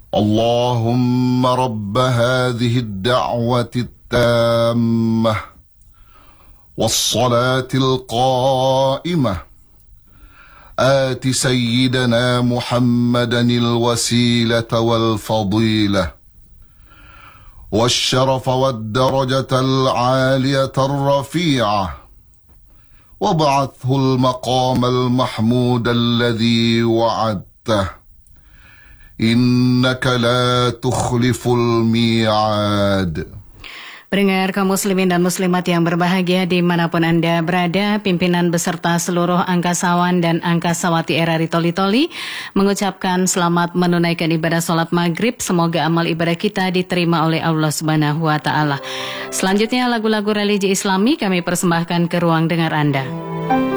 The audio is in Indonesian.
اللهم رب هذه الدعوة التامة والصلاة القائمة آت سيدنا محمدا الوسيلة والفضيلة والشرف والدرجة العالية الرفيعة وابعثه المقام المحمود الذي وعدته إنك لا تخلف الميعاد. Pendengar kaum muslimin dan muslimat yang berbahagia dimanapun Anda berada, pimpinan beserta seluruh angkasawan dan angkasawati RRI Toli-Toli mengucapkan selamat menunaikan ibadah sholat maghrib. Semoga amal ibadah kita diterima oleh Allah Subhanahu wa Ta'ala. Selanjutnya lagu-lagu religi Islami kami persembahkan ke ruang dengar Anda.